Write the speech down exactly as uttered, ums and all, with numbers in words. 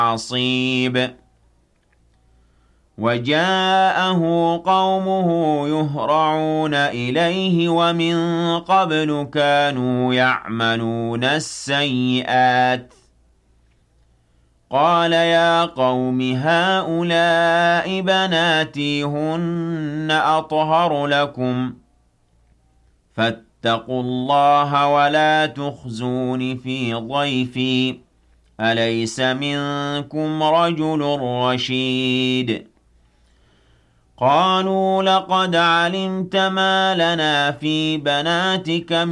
عصيب وجاءه قومه يهرعون إليه ومن قبل كانوا يعملون السيئات قال يا قوم هؤلاء بناتي هن أطهر لكم فاتقوا الله ولا تخزون في ضيفي أليس منكم رجل رشيد قالوا لقد علمت ما لنا في بناتك